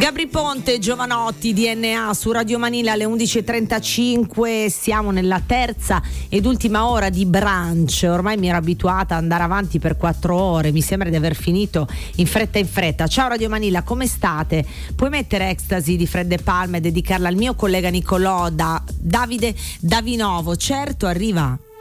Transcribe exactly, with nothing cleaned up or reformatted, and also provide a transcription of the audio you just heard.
Gabri Ponte, Giovanotti, D N A su Radio Manila alle undici e trentacinque. Siamo nella terza ed ultima ora di brunch. Ormai mi ero abituata ad andare avanti per quattro ore, mi sembra di aver finito in fretta in fretta. Ciao Radio Manila, come state? Puoi mettere Ecstasy di Fred De Palma e dedicarla al mio collega Nicolò da Davide Davinovo. Certo, arriva